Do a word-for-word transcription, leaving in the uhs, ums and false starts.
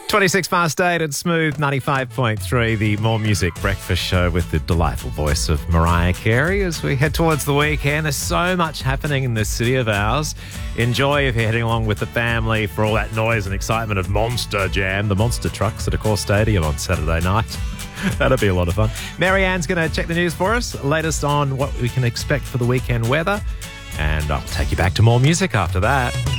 twenty-six past eight at Smooth ninety-five point three, the More Music Breakfast Show with the delightful voice of Mariah Carey. As we head towards the weekend, there's so much happening in this city of ours. Enjoy if you're heading along with the family for all that noise and excitement of Monster Jam, the monster trucks at Accor Stadium on Saturday night. That'll be a lot of fun. Marianne's going to check the news for us, latest on what we can expect for the weekend weather, and I'll take you back to more music after that.